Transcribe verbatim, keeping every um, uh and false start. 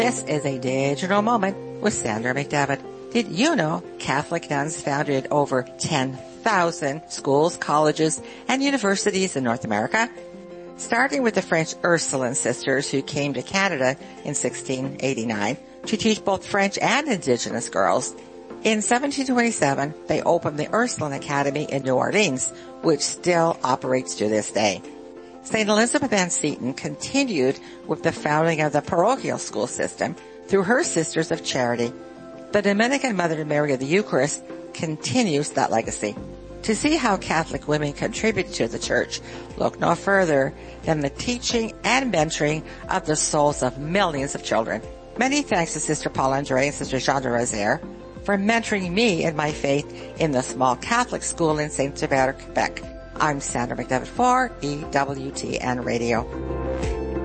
This is a digital moment with Sandra McDevitt. Did you know Catholic nuns founded over ten thousand schools, colleges, and universities in North America? Starting with the French Ursuline sisters who came to Canada in sixteen eighty-nine to teach both French and Indigenous girls. In seventeen twenty-seven, they opened the Ursuline Academy in New Orleans, which still operates to this day. Saint Elizabeth Ann Seton continued with the founding of the parochial school system through her Sisters of Charity. The Dominican Mother Mary of the Eucharist continues that legacy. To see how Catholic women contribute to the Church, look no further than the teaching and mentoring of the souls of millions of children. Many thanks to Sister Paul Andre and Sister Jean de Rosaire for mentoring me in my faith in the small Catholic school in Saint-Hubert, Quebec. I'm Sandra McDevitt for E W T N Radio.